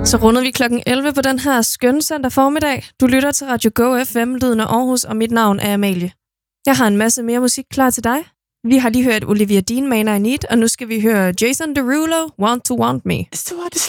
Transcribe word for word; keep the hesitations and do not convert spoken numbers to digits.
Så rundede vi klokken elleve på den her skønne søndag formiddag. Du lytter til Radio Go F M, lyden af Aarhus, og mit navn er Amalie. Jeg har en masse mere musik klar til dig. Vi har lige hørt Olivia Dean, Man I Need, og nu skal vi høre Jason Derulo, Want to Want Me. It's too hard to sleep.